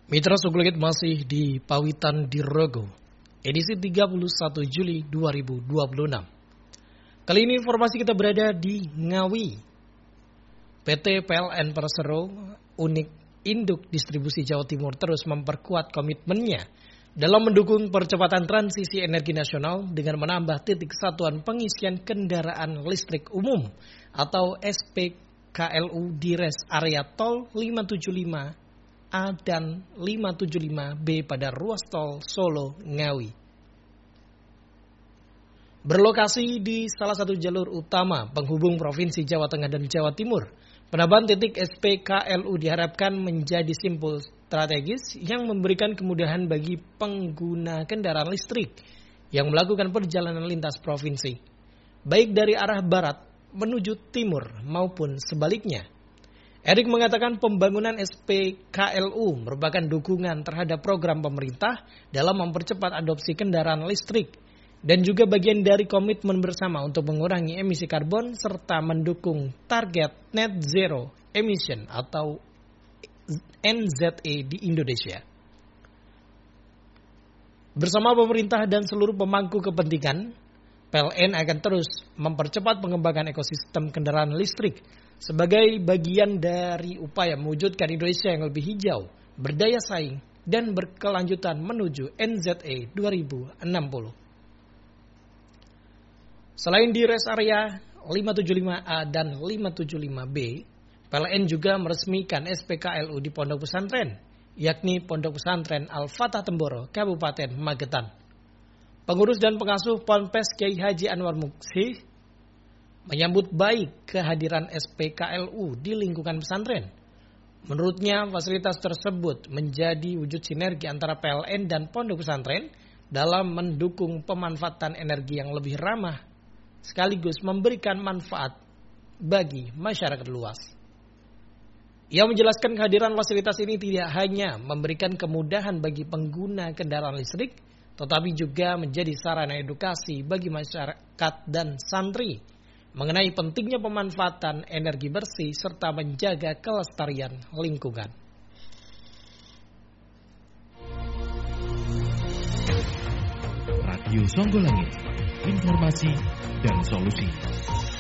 Mitra Suglegit masih di Pawitan Dirogo, edisi 31 Juli 2026. Kali ini informasi kita berada di Ngawi. PT PLN Persero, unit induk distribusi Jawa Timur terus memperkuat komitmennya dalam mendukung percepatan transisi energi nasional dengan menambah titik satuan pengisian kendaraan listrik umum atau SPKLU di res area tol 575A dan 575B pada ruas tol Solo Ngawi. Berlokasi di salah satu jalur utama penghubung Provinsi Jawa Tengah dan Jawa Timur, penambahan titik SPKLU diharapkan menjadi simpul strategis yang memberikan kemudahan bagi pengguna kendaraan listrik yang melakukan perjalanan lintas provinsi, baik dari arah barat menuju timur maupun sebaliknya. Erik mengatakan pembangunan SPKLU merupakan dukungan terhadap program pemerintah dalam mempercepat adopsi kendaraan listrik dan juga bagian dari komitmen bersama untuk mengurangi emisi karbon serta mendukung target net zero emission atau NZE di Indonesia. Bersama pemerintah dan seluruh pemangku kepentingan, PLN akan terus mempercepat pengembangan ekosistem kendaraan listrik sebagai bagian dari upaya mewujudkan Indonesia yang lebih hijau, berdaya saing, dan berkelanjutan menuju NZE 2060. Selain di res area 575A dan 575B, PLN juga meresmikan SPKLU di Pondok Pesantren, yakni Pondok Pesantren Al-Fatah Temboro, Kabupaten Magetan. Pengurus dan pengasuh Ponpes Kiai Haji Anwar Muksi menyambut baik kehadiran SPKLU di lingkungan pesantren. Menurutnya, fasilitas tersebut menjadi wujud sinergi antara PLN dan Pondok Pesantren dalam mendukung pemanfaatan energi yang lebih ramah sekaligus memberikan manfaat bagi masyarakat luas. Ia menjelaskan kehadiran fasilitas ini tidak hanya memberikan kemudahan bagi pengguna kendaraan listrik, tetapi juga menjadi sarana edukasi bagi masyarakat dan santri mengenai pentingnya pemanfaatan energi bersih serta menjaga kelestarian lingkungan. Radio Songgolangit, informasi dan solusi.